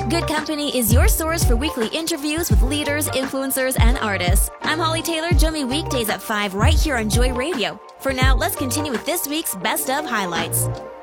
Good Company is your source for weekly interviews with leaders, influencers, and artists. I'm Holly Taylor. Join me weekdays at 5 right here on Joy Radio. For now, let's continue with this week's Best of Highlights.